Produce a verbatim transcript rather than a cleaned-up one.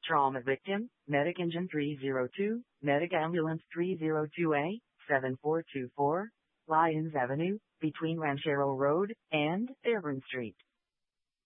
Trauma victim, Medic Engine three oh two, Medic Ambulance three oh two A, seven four two four, Lyons Avenue, between Ranchero Road and Fairburn Street.